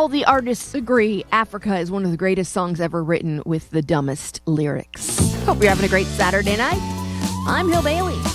all the artists agree Africa is one of the greatest songs ever written with the dumbest lyrics. Hope you're having a great Saturday night. I'm Hill Bailey.